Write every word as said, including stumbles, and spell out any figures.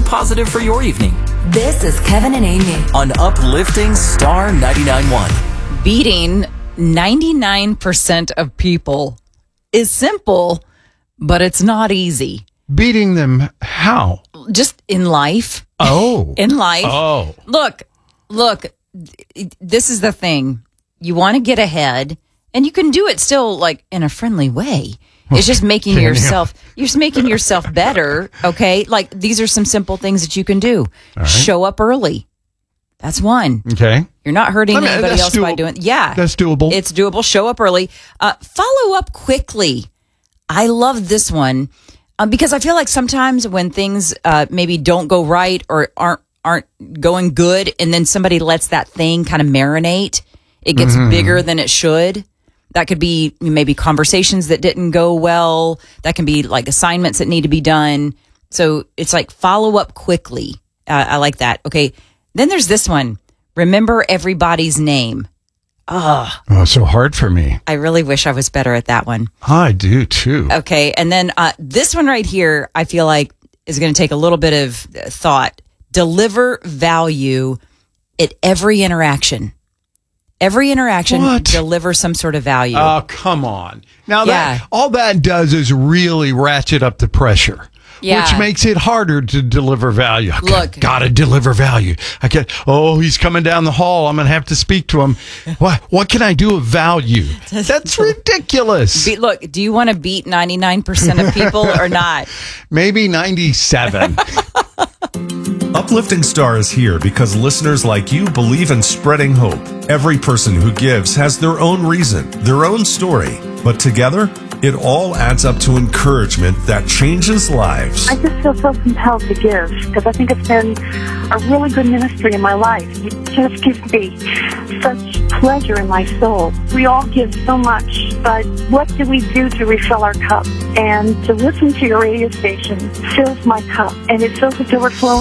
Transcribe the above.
positive for your evening. This is Kevin and Amy on Uplifting Star ninety-nine point one. Beating ninety-nine percent of people is simple, but it's not easy. Beating them how? Just in life. Oh. In life. Oh. Look, look, this is the thing. You want to get ahead, and you can do it still like in a friendly way. It's just making Can you? yourself, you're just making yourself better, okay? Like, these are some simple things that you can do. right. Show up early. That's one. Okay. You're not hurting I mean, anybody that's else by doable. doing. Yeah, That's doable. It's doable. Show up early. Uh, follow up quickly. I love this one um, because I feel like sometimes when things uh, maybe don't go right or aren't aren't going good, and then somebody lets that thing kind of marinate, it gets Mm-hmm. bigger than it should. That could be maybe conversations that didn't go well. That can be like assignments that need to be done. So it's like follow up quickly. Uh, I like that. Okay. Then there's this one. Remember everybody's name. Oh, oh, so hard for me. I really wish I was better at that one. I do too. Okay. And then uh, this one right here, I feel like is going to take a little bit of thought. Deliver value at every interaction. Every interaction What? delivers some sort of value. Oh, come on. Now Yeah. that all that does is really ratchet up the pressure. Yeah. Which makes it harder to deliver value. I Look. gotta deliver value. I get. Oh, he's coming down the hall. I'm gonna have to speak to him. What? What can I do of value? That's ridiculous. Be, look, do you want to beat ninety-nine percent of people or not? Maybe ninety-seven. Uplifting Star is here because listeners like you believe in spreading hope. Every person who gives has their own reason, their own story. But together, it all adds up to encouragement that changes lives. I just feel so compelled to give because I think it's been a really good ministry in my life. It just gives me such pleasure in my soul. We all give so much, but what do we do to refill our cup? And to listen to your radio station fills my cup, and it feels like overflowing.